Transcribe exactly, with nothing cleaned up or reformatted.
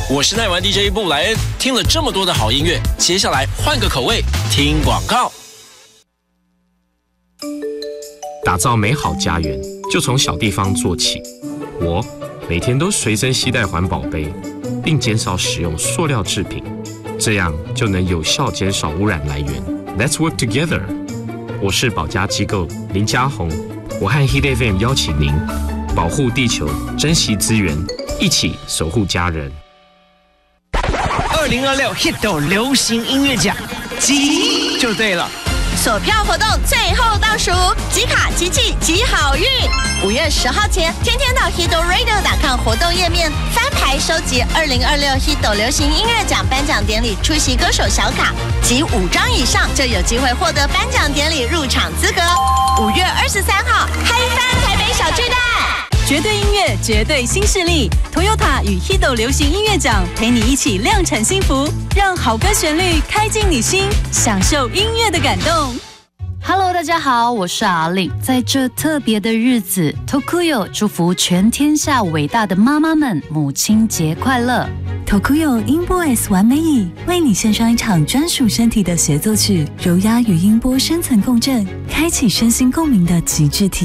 我是奈玩 D J 布莱恩，听了这么多的好音乐，接下来换个口味，听广告。 打造美好家园，就从小地方做起。我每天都随身携带环保杯，并减少使用塑料制品，这样就能有效减少污染来源。Let's work together。我是保家机构林家宏，我和 Hit F M 邀请您保护地球，珍惜资源，一起守护家人。 二零二六 Hit 流行音乐奖，集就对了。 锁票活动最后倒数，集卡集气集好运！五月十号前，天天到 Hito Radio 打看活动页面，翻牌收集二零二六 Hito 流行音乐奖颁奖典礼出席歌手小卡，集五张以上就有机会获得颁奖典礼入场资格。五月二十三号，嗨翻台北小巨蛋！ 绝对音乐，绝对新势力 ，Toyota 与 Hito 流行音乐奖陪你一起量产幸福，让好歌旋律开进你心，享受音乐的感动。 Hello， 大家好，我是阿令。在这特别的日子 ，Tokuyo 祝福全天下伟大的妈妈们母亲节快乐。 Tokuyo Invoice 完美椅为你献上一场专属身体的协奏曲，柔压与音波深层共振，开启身心共鸣的极致体